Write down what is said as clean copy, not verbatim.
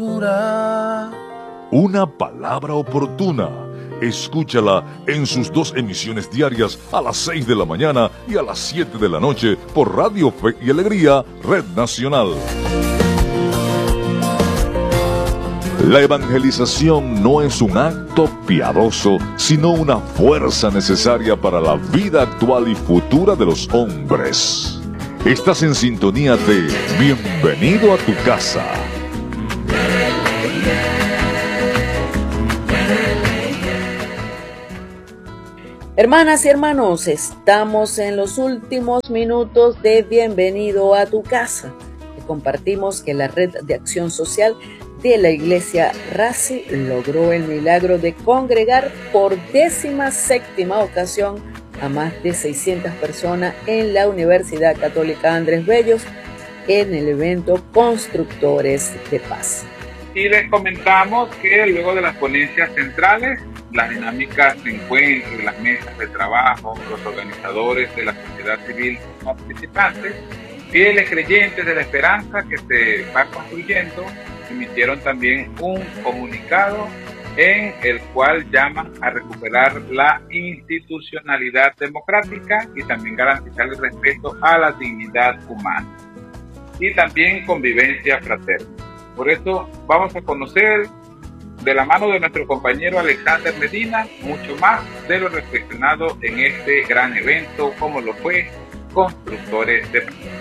Una palabra oportuna. Escúchala en sus 2 emisiones diarias a las 6 de la mañana y a las 7 de la noche por Radio Fe y Alegría, Red Nacional. La evangelización no es un acto piadoso, sino una fuerza necesaria para la vida actual y futura de los hombres. Estás en sintonía de Bienvenido a tu casa. Hermanas y hermanos, estamos en los últimos minutos de Bienvenido a tu casa. Y compartimos que la Red de Acción Social de la Iglesia RACI logró el milagro de congregar por 17ª ocasión a más de 600 personas en la Universidad Católica Andrés Bellos en el evento Constructores de Paz. Y les comentamos que luego de las ponencias centrales, las dinámicas de encuentro y las mesas de trabajo, los organizadores de la sociedad civil participantes, fieles creyentes de la esperanza que se va construyendo, emitieron también un comunicado en el cual llaman a recuperar la institucionalidad democrática y también garantizar el respeto a la dignidad humana y también convivencia fraterna. Por eso vamos a conocer de la mano de nuestro compañero Alexander Medina mucho más de lo reflexionado en este gran evento como lo fue Constructores de Paz.